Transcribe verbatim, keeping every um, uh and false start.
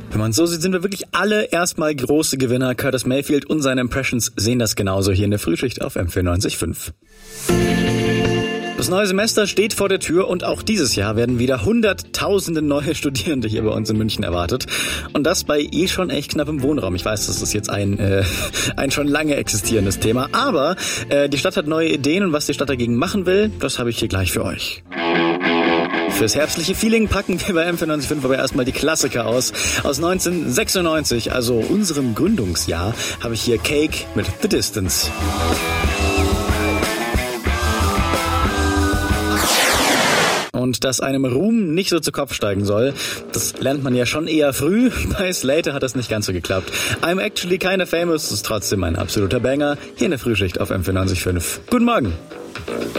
Wenn man so sieht, sind wir wirklich alle erstmal große Gewinner. Curtis Mayfield und seine Impressions sehen das genauso hier in der Frühschicht auf M vierundneunzig Komma fünf. Das neue Semester steht vor der Tür und auch dieses Jahr werden wieder hunderttausende neue Studierende hier bei uns in München erwartet. Und das bei eh schon echt knappem Wohnraum. Ich weiß, das ist jetzt ein, äh, ein schon lange existierendes Thema, aber äh, die Stadt hat neue Ideen und was die Stadt dagegen machen will, das habe ich hier gleich für euch. Fürs herbstliche Feeling packen wir bei M vierundneunzig Komma fünf aber erstmal die Klassiker aus. Aus neunzehnhundertsechsundneunzig, also unserem Gründungsjahr, habe ich hier Cake mit The Distance. Und dass einem Ruhm nicht so zu Kopf steigen soll, das lernt man ja schon eher früh. Bei Slater hat das nicht ganz so geklappt. I'm actually kinda famous ist trotzdem ein absoluter Banger. Hier in der Frühschicht auf M vierundneunzig Komma fünf. Guten Morgen.